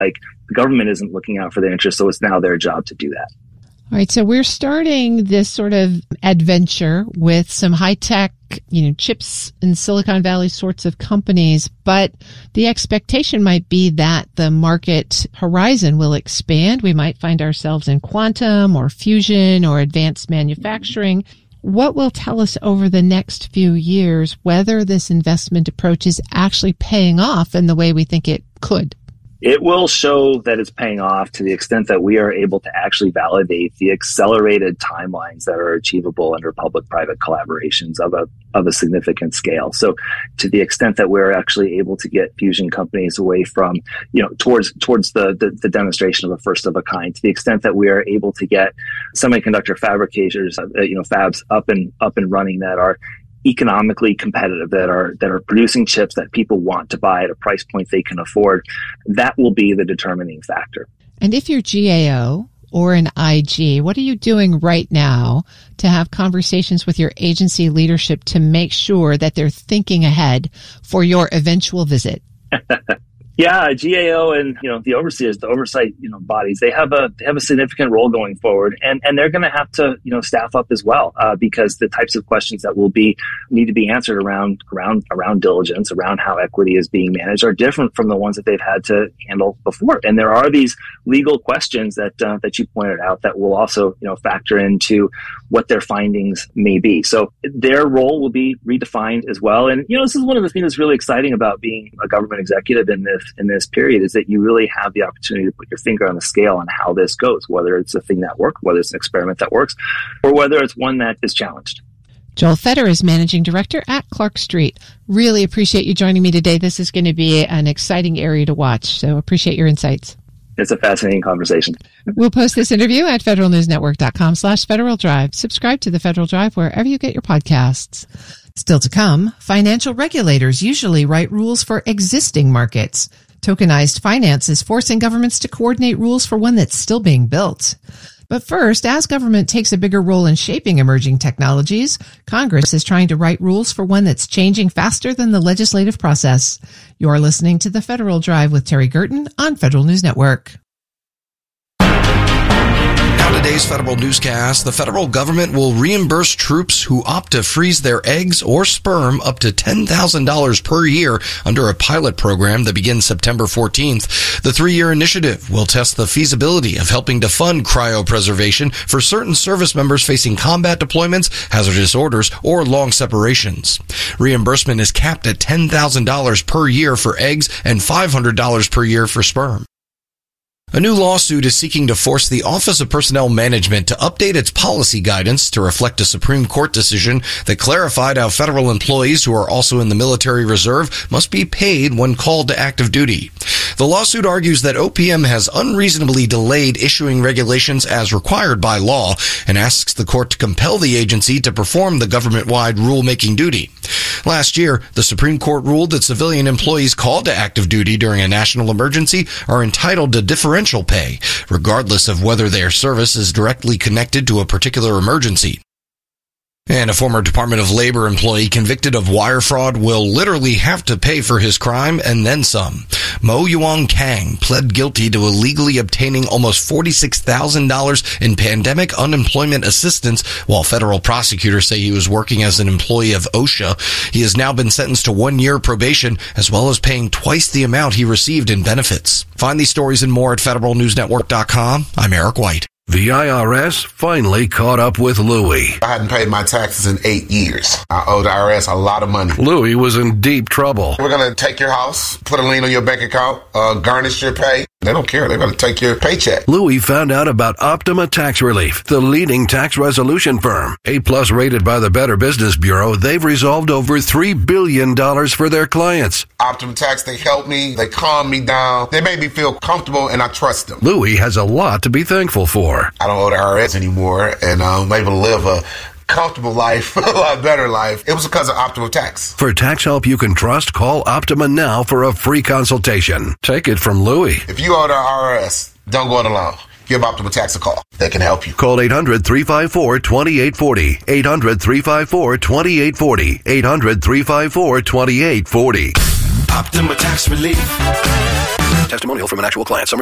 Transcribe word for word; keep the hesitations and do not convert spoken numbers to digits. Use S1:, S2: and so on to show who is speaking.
S1: like the government isn't looking out for their interests, so it's now their job to do that.
S2: All right, so we're starting this sort of adventure with some high-tech, you know, chips in Silicon Valley sorts of companies, but the expectation might be that the market horizon will expand. We might find ourselves in quantum or fusion or advanced manufacturing. What will tell us over the next few years whether this investment approach is actually paying off in the way we think it could?
S1: It will show that it's paying off to the extent that we are able to actually validate the accelerated timelines that are achievable under public-private collaborations of a of a significant scale. So to the extent that we're actually able to get fusion companies away from, you know, towards towards the, the, the demonstration of a first of a kind, to the extent that we are able to get semiconductor fabricators, uh, you know, fabs up and up and running that are economically competitive, that are that are producing chips that people want to buy at a price point they can afford, that will be the determining factor.
S2: And if you're G A O or an I G, what are you doing right now to have conversations with your agency leadership to make sure that they're thinking ahead for your eventual visit?
S1: Yeah, G A O and, you know, the overseers, the oversight, you know, bodies, they have a they have a significant role going forward, and and they're going to have to, you know, staff up as well, uh, because the types of questions that will be need to be answered around around around diligence, around how equity is being managed, are different from the ones that they've had to handle before. And there are these legal questions that uh, that you pointed out that will also, you know, factor into what their findings may be. So their role will be redefined as well. And, you know, this is one of the things that's really exciting about being a government executive in this in this period, is that you really have the opportunity to put your finger on the scale on how this goes, whether it's a thing that works, whether it's an experiment that works, or whether it's one that is challenged.
S2: Joel Fetter is Managing Director at Clark Street. Really appreciate you joining me today. This is going to be an exciting area to watch, so appreciate your insights.
S1: It's a fascinating conversation.
S2: We'll post this interview at federalnewsnetwork.com slash Federal Drive. Subscribe to the Federal Drive wherever you get your podcasts. Still to come, financial regulators usually write rules for existing markets. Tokenized finance is forcing governments to coordinate rules for one that's still being built. But first, as government takes a bigger role in shaping emerging technologies, Congress is trying to write rules for one that's changing faster than the legislative process. You're listening to the Federal Drive with Terry Gerton on Federal News Network.
S3: On today's Federal Newscast, the federal government will reimburse troops who opt to freeze their eggs or sperm up to ten thousand dollars per year under a pilot program that begins September fourteenth. The three-year initiative will test the feasibility of helping to fund cryopreservation for certain service members facing combat deployments, hazardous orders, or long separations. Reimbursement is capped at ten thousand dollars per year for eggs and five hundred dollars per year for sperm. A new lawsuit is seeking to force the Office of Personnel Management to update its policy guidance to reflect a Supreme Court decision that clarified how federal employees who are also in the military reserve must be paid when called to active duty. The lawsuit argues that O P M has unreasonably delayed issuing regulations as required by law and asks the court to compel the agency to perform the government-wide rulemaking duty. Last year, the Supreme Court ruled that civilian employees called to active duty during a national emergency are entitled to differential pay, regardless of whether their service is directly connected to a particular emergency. And a former Department of Labor employee convicted of wire fraud will literally have to pay for his crime and then some. Mo Yuan Kang pled guilty to illegally obtaining almost forty-six thousand dollars in pandemic unemployment assistance while federal prosecutors say he was working as an employee of OSHA. He has now been sentenced to one year probation as well as paying twice the amount he received in benefits. Find these stories and more at federal news network dot com. I'm Eric White.
S4: The I R S finally caught up with Louie.
S5: I hadn't paid my taxes in eight years. I owe the I R S a lot of money.
S4: Louie was in deep trouble.
S5: We're going to take your house, put a lien on your bank account, uh, garnish your pay. They don't care. They're going to take your paycheck.
S4: Louie found out about Optima Tax Relief, the leading tax resolution firm. A-plus rated by the Better Business Bureau, they've resolved over three billion dollars for their clients.
S5: Optima Tax, they help me. They calm me down. They make me feel comfortable, and I trust them.
S4: Louie has a lot to be thankful for.
S5: I don't owe the I R S anymore, and I'm able to live a comfortable life, a lot better life. It was because of Optima Tax.
S4: For tax help you can trust, call Optima now for a free consultation. Take it from Louie.
S5: If you owe the I R S, don't go it alone. Give Optima Tax a call. They can help you.
S4: Call eight hundred, three five four, two eight four zero. eight hundred, three five four, two eight four zero. eight hundred, three five four, two eight four zero.
S6: Optima Tax Relief.
S4: testimonial from an actual client. Summary